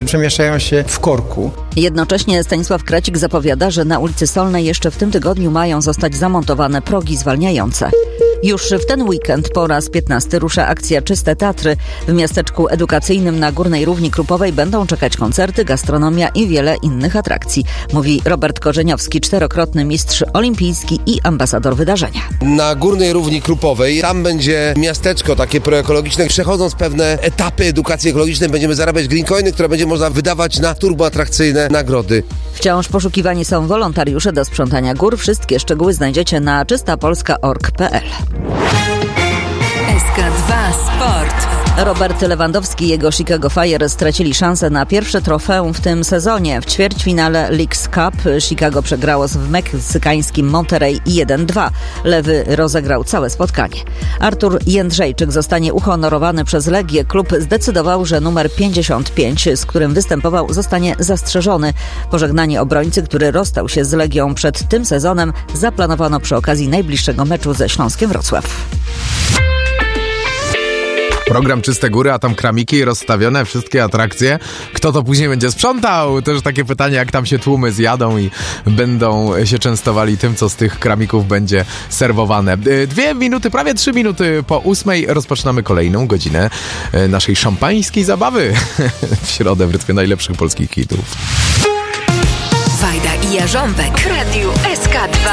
przemieszczają się w korku. Jednocześnie Stanisław Kracik zapowiada, że na ulicy Solnej jeszcze w tym tygodniu mają zostać zamontowane progi zwalniające. Już w ten weekend po raz 15 rusza akcja Czyste Tatry. W miasteczku edukacyjnym na Górnej Równi Krupowej będą czekać koncerty, gastronomia i wiele innych atrakcji, mówi Robert Korzeniowski, 4-krotny mistrz olimpijski i ambasador wydarzenia. Na Górnej Równi Krupowej, tam będzie miasteczko takie proekologiczne. Przechodząc pewne etapy edukacji ekologicznej będziemy zarabiać green coiny, które będzie można wydawać na turboatrakcyjne nagrody. Wciąż poszukiwani są wolontariusze do sprzątania gór. Wszystkie szczegóły znajdziecie na czystapolska.org.pl. SK2 Sport. Robert Lewandowski i jego Chicago Fire stracili szansę na pierwsze trofeum w tym sezonie. W ćwierćfinale Leagues Cup Chicago przegrało z meksykańskim Monterrey 1-2. Lewy rozegrał całe spotkanie. Artur Jędrzejczyk zostanie uhonorowany przez Legię. Klub zdecydował, że numer 55, z którym występował, zostanie zastrzeżony. Pożegnanie obrońcy, który rozstał się z Legią przed tym sezonem, zaplanowano przy okazji najbliższego meczu ze Śląskiem Wrocław. Program Czyste Góry, a tam kramiki rozstawione, wszystkie atrakcje. Kto to później będzie sprzątał? Też takie pytanie, jak tam się tłumy zjadą i będą się częstowali tym, co z tych kramików będzie serwowane. 2 minuty, prawie 3 minuty po 8 rozpoczynamy kolejną godzinę naszej szampańskiej zabawy w środę w rytmie najlepszych polskich hitów. Wajda i Jarząbek. Radio SK2.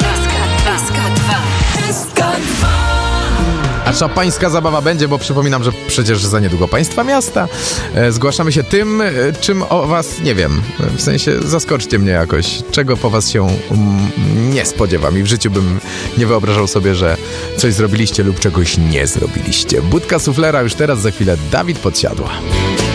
SK2. A szampańska zabawa będzie, bo przypominam, że przecież za niedługo państwa miasta. Zgłaszamy się tym, czym o was nie wiem. W sensie zaskoczcie mnie jakoś. Czego po was się nie spodziewam i w życiu bym nie wyobrażał sobie, że coś zrobiliście lub czegoś nie zrobiliście. Budka suflera już teraz, za chwilę Dawid Podsiadła.